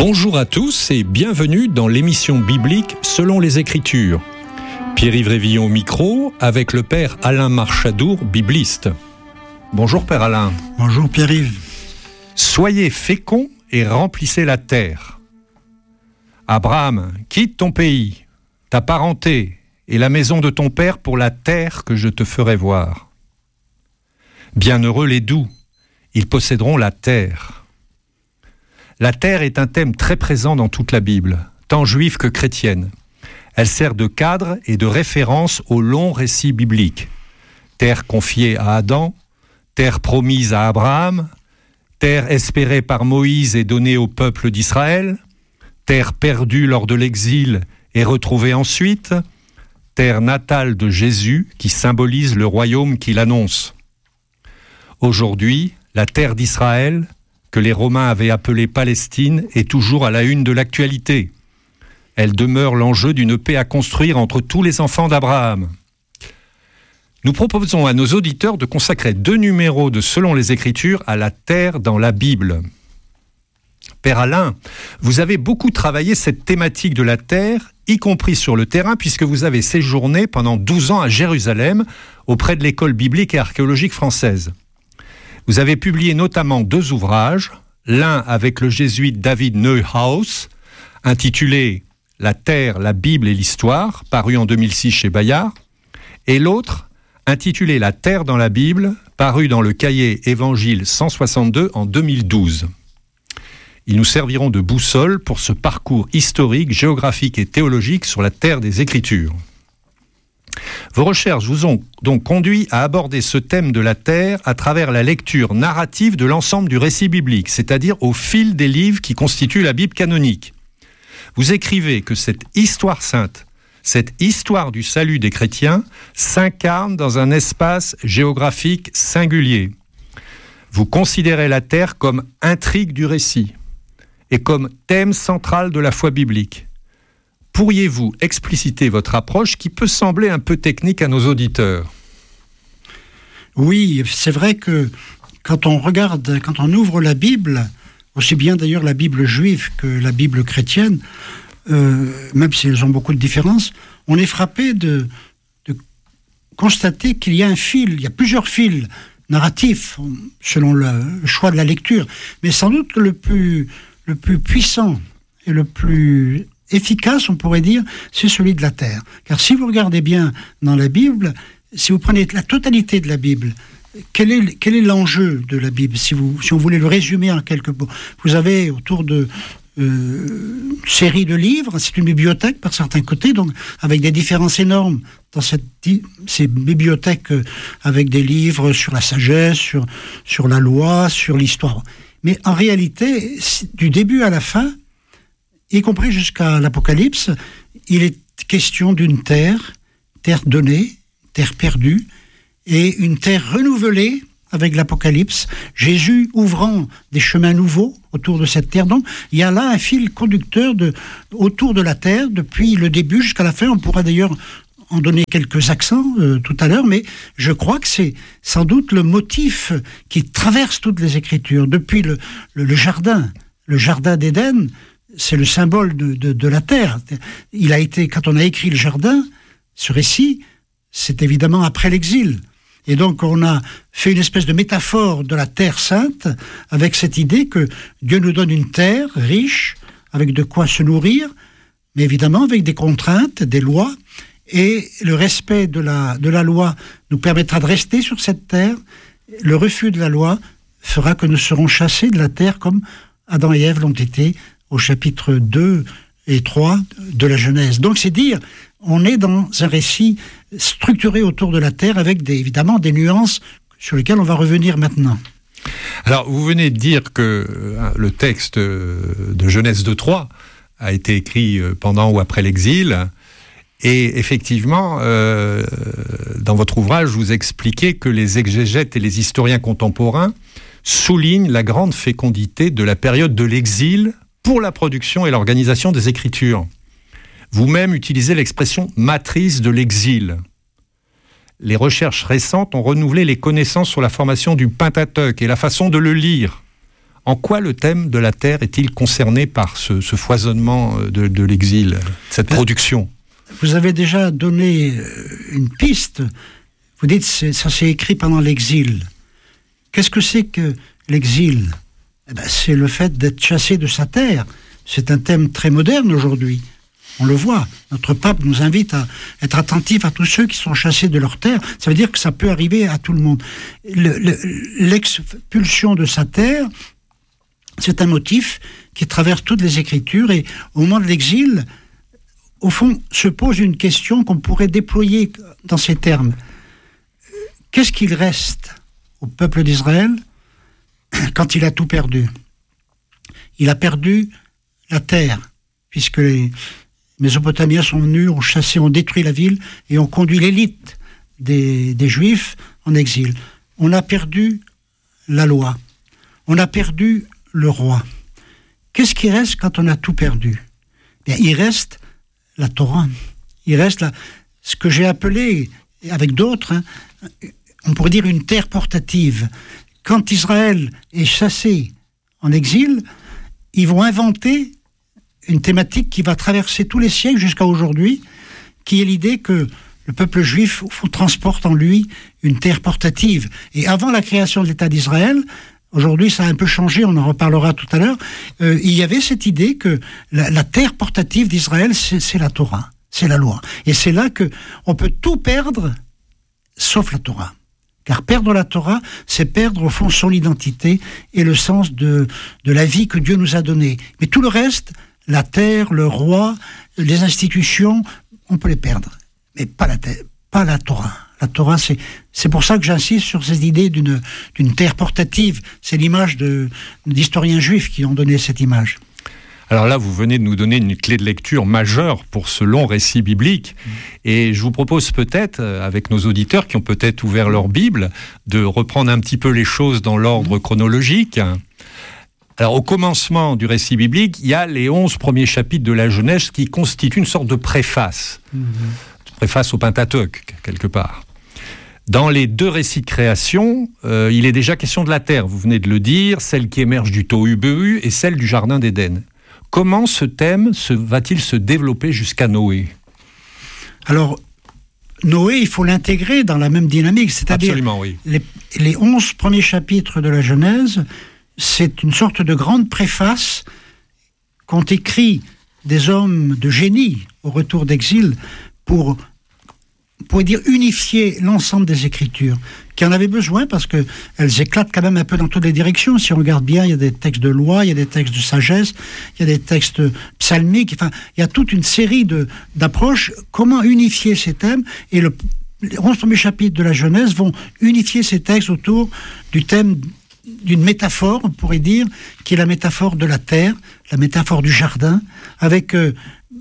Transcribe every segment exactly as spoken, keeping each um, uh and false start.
Bonjour à tous et bienvenue dans l'émission biblique Selon les Écritures. Pierre-Yves Révillon au micro avec le père Alain Marchadour, bibliste. Bonjour père Alain. Bonjour Pierre-Yves. Soyez féconds et remplissez la terre. Abraham, quitte ton pays, ta parenté et la maison de ton père pour la terre que je te ferai voir. Bienheureux les doux, ils posséderont la terre. La terre est un thème très présent dans toute la Bible, tant juive que chrétienne. Elle sert de cadre et de référence au long récit biblique. Terre confiée à Adam, terre promise à Abraham, terre espérée par Moïse et donnée au peuple d'Israël, terre perdue lors de l'exil et retrouvée ensuite, terre natale de Jésus qui symbolise le royaume qu'il annonce. Aujourd'hui, la terre d'Israël, que les Romains avaient appelée Palestine, est toujours à la une de l'actualité. Elle demeure l'enjeu d'une paix à construire entre tous les enfants d'Abraham. Nous proposons à nos auditeurs de consacrer deux numéros de Selon les Écritures à la terre dans la Bible. Père Alain, vous avez beaucoup travaillé cette thématique de la terre, y compris sur le terrain, puisque vous avez séjourné pendant douze ans à Jérusalem, auprès de l'école biblique et archéologique française. Vous avez publié notamment deux ouvrages, l'un avec le jésuite David Neuhaus, intitulé « La terre, la Bible et l'histoire », paru en deux mille six chez Bayard, et l'autre, intitulé « La terre dans la Bible », paru dans le cahier Évangile cent soixante-deux en deux mille douze. Ils nous serviront de boussole pour ce parcours historique, géographique et théologique sur la terre des Écritures. Vos recherches vous ont donc conduit à aborder ce thème de la terre à travers la lecture narrative de l'ensemble du récit biblique, c'est-à-dire au fil des livres qui constituent la Bible canonique. Vous écrivez que cette histoire sainte, cette histoire du salut des chrétiens, s'incarne dans un espace géographique singulier. Vous considérez la terre comme intrigue du récit et comme thème central de la foi biblique. Pourriez-vous expliciter votre approche qui peut sembler un peu technique à nos auditeurs ? Oui, c'est vrai que quand on regarde, quand on ouvre la Bible, aussi bien d'ailleurs la Bible juive que la Bible chrétienne, euh, même si elles ont beaucoup de différences, on est frappé de, de constater qu'il y a un fil, il y a plusieurs fils narratifs selon le choix de la lecture, mais sans doute le plus, le plus puissant et le plus efficace, on pourrait dire, c'est celui de la terre. Car si vous regardez bien dans la Bible, si vous prenez la totalité de la Bible, quel est, quel est l'enjeu de la Bible, si, vous, si on voulait le résumer en quelques mots? Vous avez autour de euh, une série de livres, c'est une bibliothèque par certains côtés, donc avec des différences énormes dans cette, ces bibliothèques, euh, avec des livres sur la sagesse, sur, sur la loi, sur l'histoire. Mais en réalité, du début à la fin, y compris jusqu'à l'Apocalypse, il est question d'une terre, terre donnée, terre perdue, et une terre renouvelée avec l'Apocalypse, Jésus ouvrant des chemins nouveaux autour de cette terre. Donc, il y a là un fil conducteur de, autour de la terre, depuis le début jusqu'à la fin. On pourra d'ailleurs en donner quelques accents euh, tout à l'heure, mais je crois que c'est sans doute le motif qui traverse toutes les Écritures. Depuis le, le, le jardin, le jardin d'Éden, c'est le symbole de, de, de la terre. Il a été, quand on a écrit le jardin, ce récit, c'est évidemment après l'exil. Et donc on a fait une espèce de métaphore de la terre sainte, avec cette idée que Dieu nous donne une terre riche, avec de quoi se nourrir, mais évidemment avec des contraintes, des lois, et le respect de la, de la loi nous permettra de rester sur cette terre. Le refus de la loi fera que nous serons chassés de la terre comme Adam et Ève l'ont été au chapitre deux et trois de la Genèse. Donc c'est dire, on est dans un récit structuré autour de la terre avec des, évidemment des nuances sur lesquelles on va revenir maintenant. Alors vous venez de dire que le texte de Genèse deux trois a été écrit pendant ou après l'exil, et effectivement, euh, dans votre ouvrage, vous expliquez que les exégètes et les historiens contemporains soulignent la grande fécondité de la période de l'exil pour la production et l'organisation des Écritures. Vous-même utilisez l'expression « matrice de l'exil ». Les recherches récentes ont renouvelé les connaissances sur la formation du Pentateuque et la façon de le lire. En quoi le thème de la terre est-il concerné par ce, ce foisonnement de, de l'exil, cette production ? Vous avez déjà donné une piste. Vous dites que ça s'est écrit pendant l'exil. Qu'est-ce que c'est que l'exil ? Eh ben, c'est le fait d'être chassé de sa terre. C'est un thème très moderne aujourd'hui. On le voit. Notre pape nous invite à être attentifs à tous ceux qui sont chassés de leur terre. Ça veut dire que ça peut arriver à tout le monde. Le, le, l'expulsion de sa terre, c'est un motif qui traverse toutes les Écritures. Et au moment de l'exil, au fond, se pose une question qu'on pourrait déployer dans ces termes. Qu'est-ce qu'il reste au peuple d'Israël quand il a tout perdu ? Il a perdu la terre, puisque les Mésopotamiens sont venus, ont chassé, ont détruit la ville et ont conduit l'élite des, des Juifs en exil. On a perdu la loi. On a perdu le roi. Qu'est-ce qui reste quand on a tout perdu ? Bien, il reste la Torah. Il reste la, ce que j'ai appelé, avec d'autres, hein, on pourrait dire une terre portative. Quand Israël est chassé en exil, ils vont inventer une thématique qui va traverser tous les siècles jusqu'à aujourd'hui, qui est l'idée que le peuple juif transporte en lui une terre portative. Et avant la création de l'État d'Israël, aujourd'hui ça a un peu changé, on en reparlera tout à l'heure, euh, il y avait cette idée que la, la terre portative d'Israël, c'est, c'est la Torah, c'est la loi. Et c'est là qu'on peut tout perdre, sauf la Torah. Car perdre la Torah, c'est perdre au fond son identité et le sens de, de la vie que Dieu nous a donnée. Mais tout le reste, la terre, le roi, les institutions, on peut les perdre. Mais pas la, terre, pas la Torah. La Torah, c'est, c'est pour ça que j'insiste sur cette idée d'une, d'une terre portative. C'est l'image de, d'historiens juifs qui ont donné cette image. Alors là, vous venez de nous donner une clé de lecture majeure pour ce long récit biblique. Mmh. Et je vous propose peut-être, avec nos auditeurs qui ont peut-être ouvert leur Bible, de reprendre un petit peu les choses dans l'ordre mmh. chronologique. Alors, au commencement du récit biblique, il y a les onze premiers chapitres de la Genèse qui constituent une sorte de préface. Mmh. Préface au Pentateuque, quelque part. Dans les deux récits de création, euh, il est déjà question de la terre, vous venez de le dire, celle qui émerge du Tohu-Bohu et celle du Jardin d'Éden. Comment ce thème se, va-t-il se développer jusqu'à Noé ? Alors, Noé, il faut l'intégrer dans la même dynamique, c'est-à-dire Absolument, oui. les, les onze premiers chapitres de la Genèse, c'est une sorte de grande préface qu'ont écrit des hommes de génie au retour d'exil pour, pour dire, unifier l'ensemble des Écritures, qui en avaient besoin parce qu'elles éclatent quand même un peu dans toutes les directions. Si on regarde bien, il y a des textes de loi, il y a des textes de sagesse, il y a des textes psalmiques, enfin, il y a toute une série de, d'approches. Comment unifier ces thèmes ? Et le, les onze premiers chapitres de la Genèse vont unifier ces textes autour du thème d'une métaphore, on pourrait dire, qui est la métaphore de la terre, la métaphore du jardin, avec euh,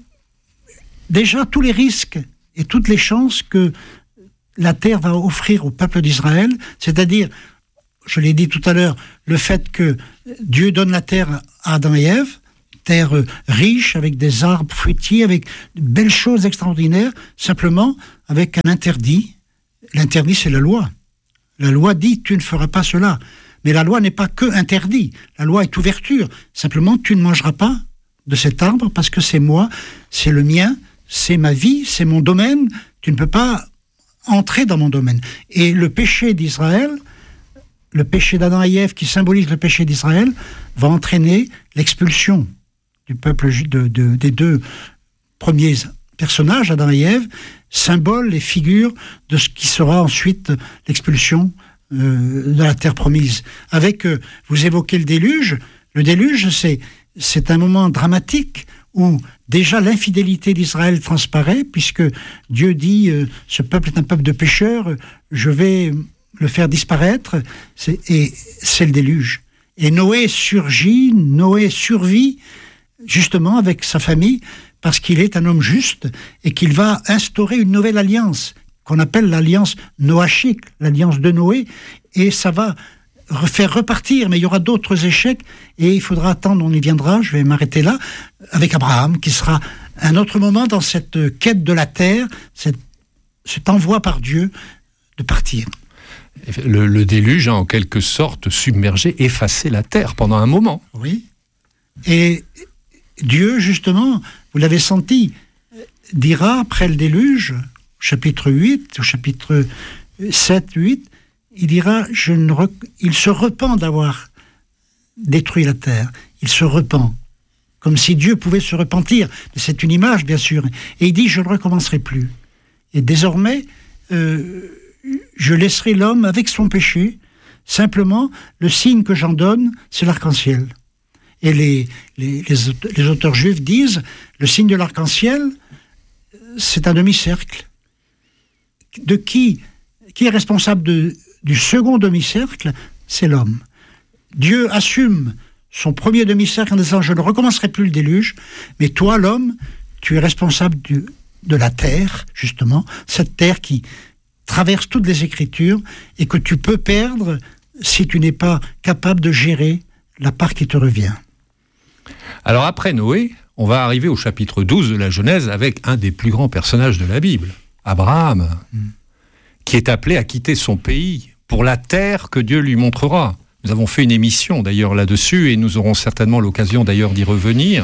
déjà tous les risques et toutes les chances que la terre va offrir au peuple d'Israël, c'est-à-dire, je l'ai dit tout à l'heure, le fait que Dieu donne la terre à Adam et Ève, terre riche, avec des arbres fruitiers, avec de belles choses extraordinaires, simplement avec un interdit. L'interdit, c'est la loi. La loi dit, tu ne feras pas cela. Mais la loi n'est pas que interdit. La loi est ouverture. Simplement, tu ne mangeras pas de cet arbre parce que c'est moi, c'est le mien, c'est ma vie, c'est mon domaine. Tu ne peux pas entrer dans mon domaine. Et le péché d'Israël, le péché d'Adam et Ève qui symbolise le péché d'Israël, va entraîner l'expulsion du peuple de, de, des deux premiers personnages, Adam et Ève, symboles et figures de ce qui sera ensuite l'expulsion euh, de la terre promise. Avec, euh, vous évoquez le déluge, le déluge c'est, c'est un moment dramatique où déjà l'infidélité d'Israël transparaît, puisque Dieu dit euh, « ce peuple est un peuple de pécheurs, je vais le faire disparaître », et c'est le déluge. Et Noé surgit, Noé survit, justement avec sa famille, parce qu'il est un homme juste, et qu'il va instaurer une nouvelle alliance, qu'on appelle l'alliance noachique, l'alliance de Noé, et ça va faire repartir, mais il y aura d'autres échecs, et il faudra attendre, on y viendra, je vais m'arrêter là, avec Abraham, qui sera un autre moment dans cette quête de la terre, cette, cet envoi par Dieu de partir. Le, le déluge a en quelque sorte submergé, effacé la terre pendant un moment. Oui. Et Dieu, justement, vous l'avez senti, dira après le déluge, chapitre huit, au chapitre sept, huit, il dira, je ne rec... il se repent d'avoir détruit la terre. Il se repent. Comme si Dieu pouvait se repentir. C'est une image, bien sûr. Et il dit, je ne recommencerai plus. Et désormais, euh, je laisserai l'homme avec son péché. Simplement, le signe que j'en donne, c'est l'arc-en-ciel. Et les, les, les, les auteurs juifs disent, le signe de l'arc-en-ciel, c'est un demi-cercle. De qui, qui est responsable de, du second demi-cercle? C'est l'homme. Dieu assume son premier demi-cercle en disant « Je ne recommencerai plus le déluge, mais toi, l'homme, tu es responsable du, de la terre, justement, cette terre qui traverse toutes les Écritures et que tu peux perdre si tu n'es pas capable de gérer la part qui te revient. » Alors après Noé, on va arriver au chapitre douze de la Genèse avec un des plus grands personnages de la Bible, Abraham, mm. qui est appelé à quitter son pays pour la terre que Dieu lui montrera. Nous avons fait une émission d'ailleurs là-dessus et nous aurons certainement l'occasion d'ailleurs d'y revenir.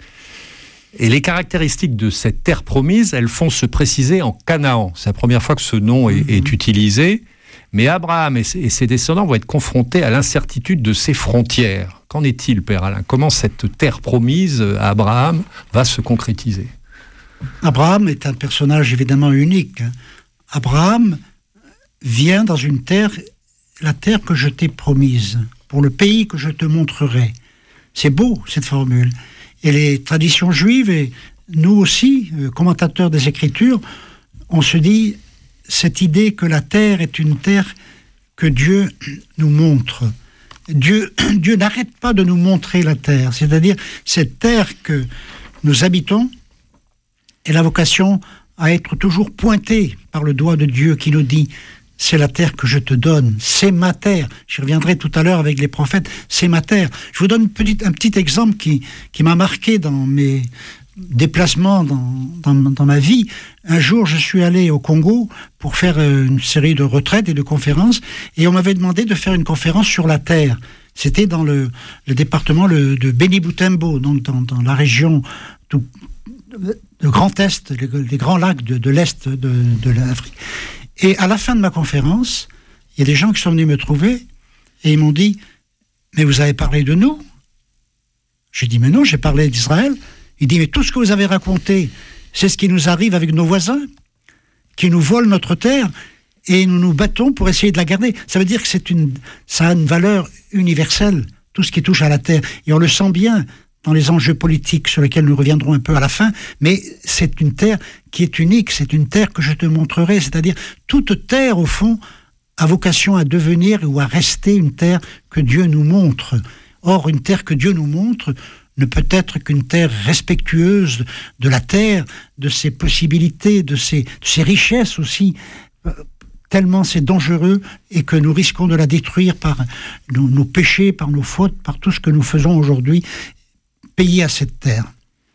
Et les caractéristiques de cette terre promise, elles font se préciser en Canaan. C'est la première fois que ce nom est, mm-hmm. est utilisé. Mais Abraham et ses descendants vont être confrontés à l'incertitude de ses frontières. Qu'en est-il, Père Alain? Comment cette terre promise à Abraham va se concrétiser? Abraham est un personnage évidemment unique. Abraham vient dans une terre, la terre que je t'ai promise, pour le pays que je te montrerai. C'est beau, cette formule. Et les traditions juives, et nous aussi, commentateurs des Écritures, on se dit, cette idée que la terre est une terre que Dieu nous montre. Dieu, Dieu n'arrête pas de nous montrer la terre, c'est-à-dire cette terre que nous habitons est la vocation à être toujours pointée par le doigt de Dieu qui nous dit « c'est la terre que je te donne, c'est ma terre ». J'y reviendrai tout à l'heure avec les prophètes, c'est ma terre. Je vous donne petit, un petit exemple qui, qui m'a marqué dans mes déplacements dans, dans, dans ma vie. Un jour, je suis allé au Congo pour faire une série de retraites et de conférences, et on m'avait demandé de faire une conférence sur la terre. C'était dans le, le département le, de Béni-Boutembo, donc dans, dans la région tout, de Grand Est, les, les grands lacs de, de l'Est de, de l'Afrique. Et à la fin de ma conférence, il y a des gens qui sont venus me trouver, et ils m'ont dit « Mais vous avez parlé de nous ?» J'ai dit « Mais non, j'ai parlé d'Israël. » Il dit, mais tout ce que vous avez raconté, c'est ce qui nous arrive avec nos voisins, qui nous volent notre terre, et nous nous battons pour essayer de la garder. Ça veut dire que c'est une, ça a une valeur universelle, tout ce qui touche à la terre. Et on le sent bien dans les enjeux politiques sur lesquels nous reviendrons un peu à la fin, mais c'est une terre qui est unique, c'est une terre que je te montrerai, c'est-à-dire toute terre, au fond, a vocation à devenir ou à rester une terre que Dieu nous montre. Or, une terre que Dieu nous montre ne peut être qu'une terre respectueuse de la terre, de ses possibilités, de ses, de ses richesses aussi, tellement c'est dangereux et que nous risquons de la détruire par nos, nos péchés, par nos fautes, par tout ce que nous faisons aujourd'hui, payer à cette terre.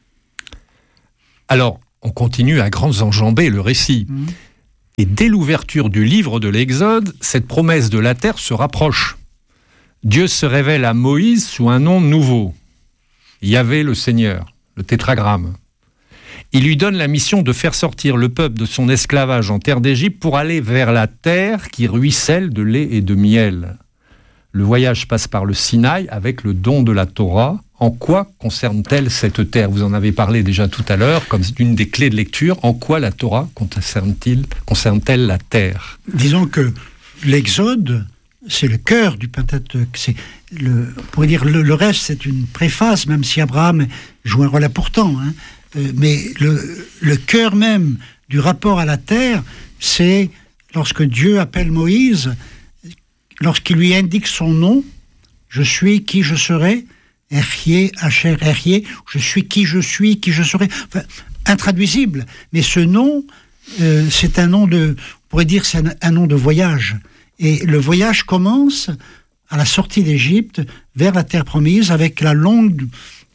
Alors, on continue à grands enjambées le récit. Mmh. Et dès l'ouverture du livre de l'Exode, cette promesse de la terre se rapproche. Dieu se révèle à Moïse sous un nom nouveau. Yahvé le Seigneur, le tétragramme. Il lui donne la mission de faire sortir le peuple de son esclavage en terre d'Égypte pour aller vers la terre qui ruisselle de lait et de miel. Le voyage passe par le Sinaï avec le don de la Torah. En quoi concerne-t-elle cette terre? Vous en avez parlé déjà tout à l'heure, comme une des clés de lecture. En quoi la Torah concerne-t-il, concerne-t-elle la terre? Disons que l'Exode, c'est le cœur du Pentateuque. C'est le, on pourrait dire le, le reste, c'est une préface, même si Abraham joue un rôle important. Hein. Euh, mais le, le cœur même du rapport à la terre, c'est lorsque Dieu appelle Moïse, lorsqu'il lui indique son nom, je suis qui je serai, Erhié, Hacher, Erhié, je suis qui je suis, qui je serai. Enfin, intraduisible. Mais ce nom, euh, c'est un nom de, on pourrait dire, c'est un, un nom de voyage. Et le voyage commence à la sortie d'Égypte vers la terre promise avec la longue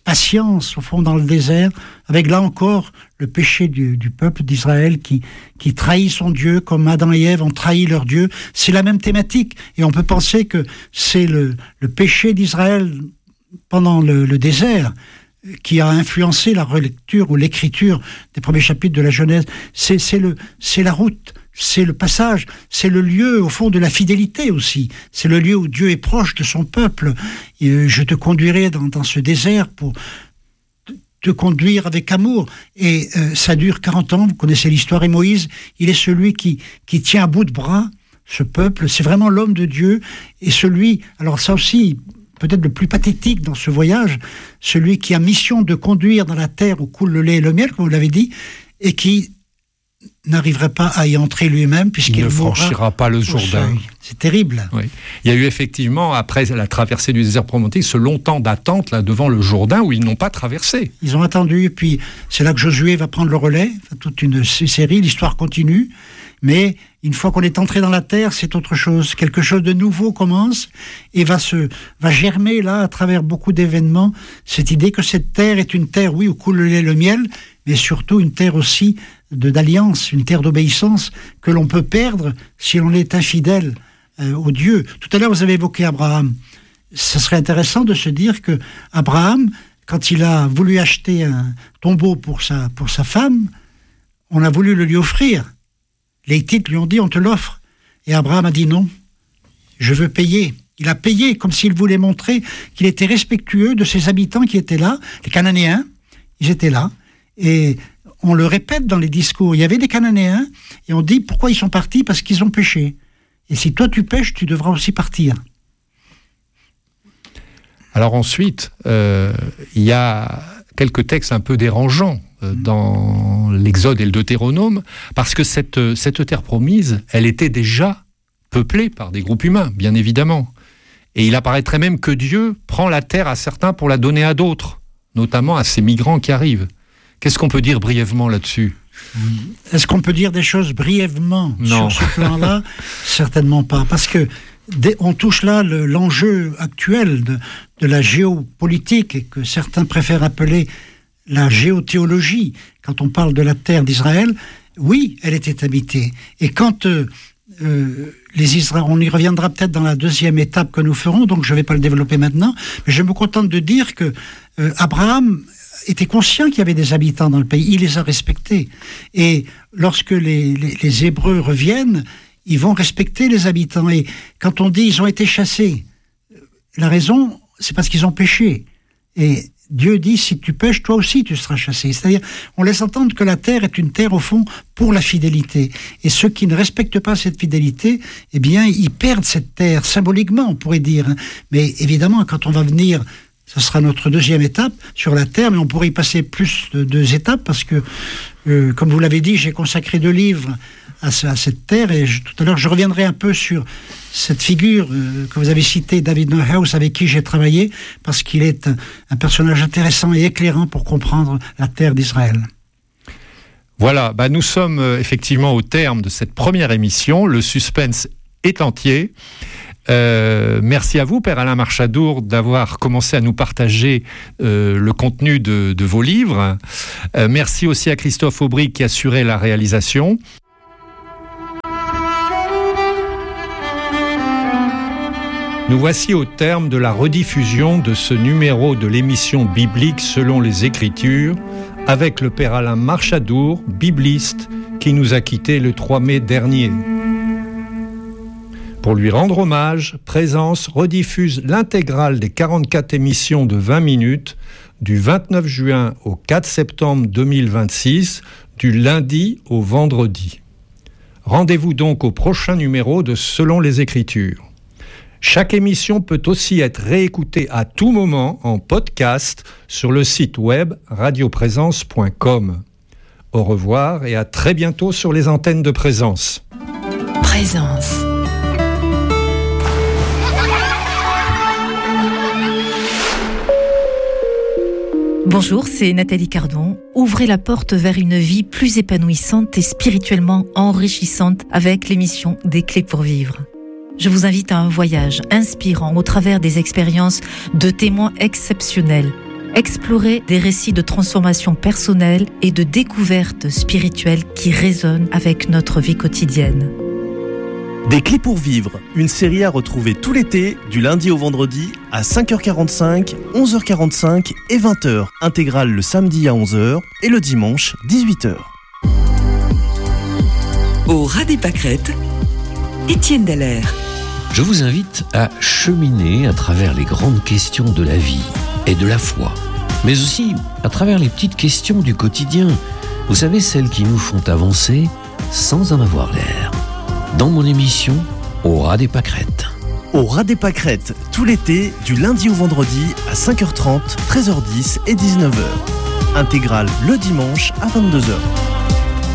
patience, au fond, dans le désert, avec là encore le péché du, du peuple d'Israël qui, qui trahit son Dieu, comme Adam et Ève ont trahi leur Dieu. C'est la même thématique. Et on peut penser que c'est le, le péché d'Israël pendant le, le désert qui a influencé la relecture ou l'écriture des premiers chapitres de la Genèse. C'est, c'est, le, c'est la route, c'est le passage, c'est le lieu, au fond, de la fidélité aussi. C'est le lieu où Dieu est proche de son peuple. Et, euh, je te conduirai dans, dans ce désert pour te conduire avec amour. Et euh, ça dure quarante ans, vous connaissez l'histoire. Et Moïse, il est celui qui, qui tient à bout de bras ce peuple. C'est vraiment l'homme de Dieu. Et celui, alors ça aussi, peut-être le plus pathétique dans ce voyage, celui qui a mission de conduire dans la terre où coule le lait et le miel, comme vous l'avez dit, et qui n'arriverait pas à y entrer lui-même, puisqu'il il ne franchira pas le Jourdain. C'est terrible. Oui. Il y a eu effectivement, après la traversée du désert promontique, ce long temps d'attente là, devant le Jourdain où ils n'ont pas traversé. Ils ont attendu, et puis c'est là que Josué va prendre le relais, enfin, toute une série, l'histoire continue. Mais une fois qu'on est entré dans la terre, c'est autre chose. Quelque chose de nouveau commence et va se va germer là à travers beaucoup d'événements. Cette idée que cette terre est une terre, oui, où coule le lait et le miel, mais surtout une terre aussi de d'alliance, une terre d'obéissance que l'on peut perdre si l'on est infidèle euh, au Dieu. Tout à l'heure, vous avez évoqué Abraham. Ce serait intéressant de se dire que Abraham, quand il a voulu acheter un tombeau pour sa pour sa femme, on a voulu le lui offrir. Les Hittites lui ont dit, on te l'offre. Et Abraham a dit non, je veux payer. Il a payé comme s'il voulait montrer qu'il était respectueux de ses habitants qui étaient là. Les Cananéens, ils étaient là. Et on le répète dans les discours. Il y avait des Cananéens et on dit pourquoi ils sont partis, parce qu'ils ont péché. Et si toi tu pêches, tu devras aussi partir. Alors ensuite, euh, il y a quelques textes un peu dérangeants dans l'Exode et le Deutéronome, parce que cette, cette terre promise, elle était déjà peuplée par des groupes humains, bien évidemment. Et il apparaîtrait même que Dieu prend la terre à certains pour la donner à d'autres, notamment à ces migrants qui arrivent. Qu'est-ce qu'on peut dire brièvement là-dessus ? Est-ce qu'on peut dire des choses brièvement non. sur ce plan-là ? Certainement pas, parce que on touche là le, l'enjeu actuel de, de la géopolitique, et que certains préfèrent appeler la géothéologie. Quand on parle de la terre d'Israël, oui, elle était habitée. Et quand euh, euh, les Israéliens, on y reviendra peut-être dans la deuxième étape que nous ferons, donc je ne vais pas le développer maintenant, mais je me contente de dire que euh, Abraham était conscient qu'il y avait des habitants dans le pays, il les a respectés. Et lorsque les, les, les Hébreux reviennent, ils vont respecter les habitants. Et quand on dit ils ont été chassés, la raison, c'est parce qu'ils ont péché. Et Dieu dit, si tu pêches, toi aussi tu seras chassé. C'est-à-dire, on laisse entendre que la terre est une terre, au fond, pour la fidélité. Et ceux qui ne respectent pas cette fidélité, eh bien, ils perdent cette terre, symboliquement, on pourrait dire. Mais évidemment, quand on va venir, ce sera notre deuxième étape sur la terre, mais on pourrait y passer plus de deux étapes, parce que, euh, comme vous l'avez dit, j'ai consacré deux livres à, ce, à cette terre, et je, tout à l'heure, je reviendrai un peu sur cette figure euh, que vous avez citée, David Neuhaus, avec qui j'ai travaillé, parce qu'il est un, un personnage intéressant et éclairant pour comprendre la terre d'Israël. Voilà, bah nous sommes euh, effectivement au terme de cette première émission. Le suspense est entier. Euh, merci à vous, Père Alain Marchadour, d'avoir commencé à nous partager euh, le contenu de, de vos livres. Euh, merci aussi à Christophe Aubry qui assurait la réalisation. Nous voici au terme de la rediffusion de ce numéro de l'émission biblique selon les Écritures, avec le Père Alain Marchadour, bibliste, qui nous a quittés le trois mai dernier. Pour lui rendre hommage, Présence rediffuse l'intégrale des quarante-quatre émissions de vingt minutes du vingt-neuf juin au quatre septembre deux mille vingt-six, du lundi au vendredi. Rendez-vous donc au prochain numéro de Selon les Écritures. Chaque émission peut aussi être réécoutée à tout moment en podcast sur le site web radioprésence point com. Au revoir et à très bientôt sur les antennes de Présence. Présence. Bonjour, c'est Nathalie Cardon. Ouvrez la porte vers une vie plus épanouissante et spirituellement enrichissante avec l'émission Des Clés pour vivre. Je vous invite à un voyage inspirant au travers des expériences de témoins exceptionnels. Explorer des récits de transformation personnelle et de découverte spirituelle qui résonnent avec notre vie quotidienne. Des clés pour vivre, une série à retrouver tout l'été, du lundi au vendredi, à cinq heures quarante-cinq, onze heures quarante-cinq et vingt heures. Intégrale le samedi à onze heures et le dimanche dix-huit heures. Au ras des pâquerettes, Étienne Dallaire. Je vous invite à cheminer à travers les grandes questions de la vie et de la foi, mais aussi à travers les petites questions du quotidien. Vous savez, celles qui nous font avancer sans en avoir l'air. Dans mon émission, Au ras des pâquerettes. Au ras des pâquerettes, tout l'été, du lundi au vendredi, à cinq heures trente, treize heures dix et dix-neuf heures. Intégrale le dimanche à vingt-deux heures.